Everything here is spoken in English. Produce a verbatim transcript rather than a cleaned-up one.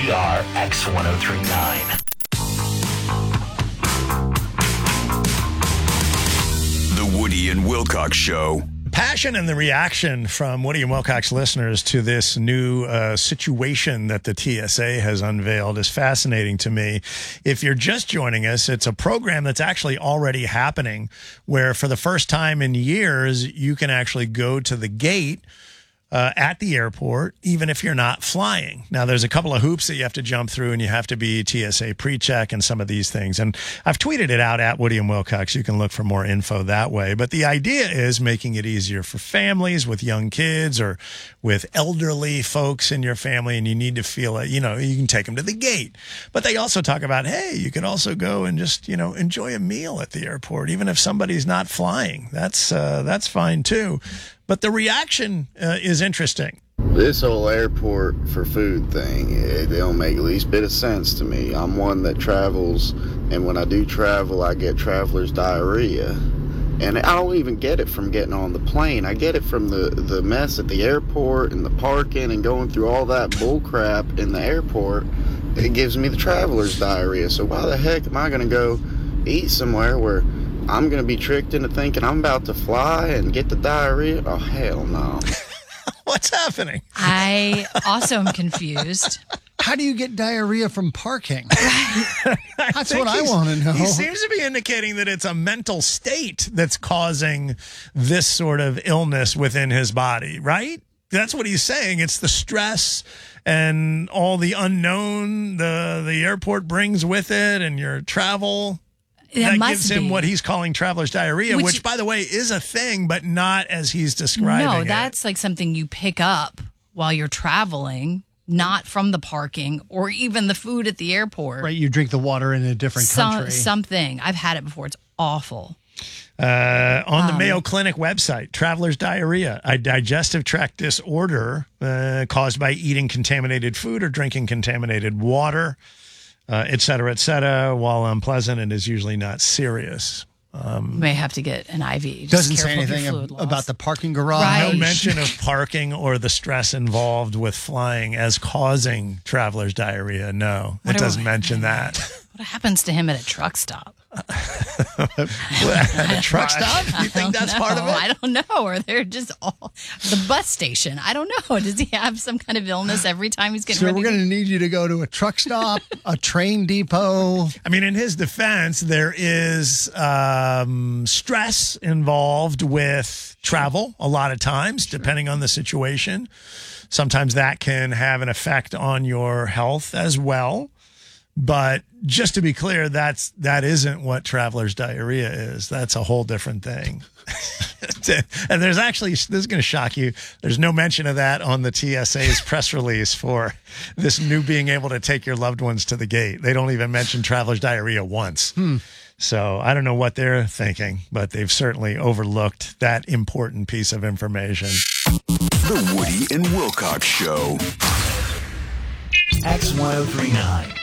we are X ten thirty-nine. The Woody and Wilcox Show. Passion and the reaction from Woody and Wilcox listeners to this new uh, situation that the T S A has unveiled is fascinating to me. If you're just joining us, it's a program that's actually already happening where for the first time in years, you can actually go to the gate Uh, at the airport, even if you're not flying. Now, there's a couple of hoops that you have to jump through, and you have to be T S A pre-check and some of these things. And I've tweeted it out at Woody and Wilcox. You can look for more info that way. But the idea is making it easier for families with young kids or with elderly folks in your family, and you need to feel it. You know, you can take them to the gate. But they also talk about, hey, you can also go and just, you know, enjoy a meal at the airport, even if somebody's not flying. That's uh, that's fine too. But the reaction uh, is interesting. This whole airport for food thing, it don't make the least bit of sense to me. I'm one that travels, and when I do travel, I get traveler's diarrhea. And I don't even get it from getting on the plane. I get it from the, the mess at the airport and the parking and going through all that bull crap in the airport. It gives me the traveler's diarrhea. So why the heck am I going to go eat somewhere where I'm going to be tricked into thinking I'm about to fly and get the diarrhea? Oh, hell no. What's happening? I also am confused. How do you get diarrhea from parking? That's what I want to know. He seems to be indicating that it's a mental state that's causing this sort of illness within his body, right? That's what he's saying. It's the stress and all the unknown the the airport brings with it and your travel. That, that must gives him be. what he's calling traveler's diarrhea, which, which, by the way, is a thing, but not as he's describing no, it. No, that's like something you pick up while you're traveling, not from the parking or even the food at the airport. Right, you drink the water in a different Some, country. Something. I've had it before. It's awful. Uh, on the um, Mayo Clinic website, traveler's diarrhea, a digestive tract disorder uh, caused by eating contaminated food or drinking contaminated water. Uh, et cetera, et cetera. While unpleasant, it is usually not serious. Um, you may have to get an I V. Just doesn't say careful of your anything fluid ab- loss. about the parking garage. Right. No mention of parking or the stress involved with flying as causing traveler's diarrhea. No, What it do- doesn't mention that. What happens to him at a truck stop? A truck stop? You think that's know. part of it? I don't know. Or they're just all the bus station. I don't know. Does he have some kind of illness every time he's getting So ready? we're going to need you to go to a truck stop, a train depot. I mean, in his defense, there is um, stress involved with travel a lot of times, depending on the situation. Sometimes that can have an effect on your health as well. But just to be clear, that's that isn't what traveler's diarrhea is. That's a whole different thing. And there's actually, this is going to shock you, there's no mention of that on the T S A's press release for this new being able to take your loved ones to the gate. They don't even mention traveler's diarrhea once. Hmm. So I don't know what they're thinking, but they've certainly overlooked that important piece of information. The Woody and Wilcox Show. X ten thirty-nine.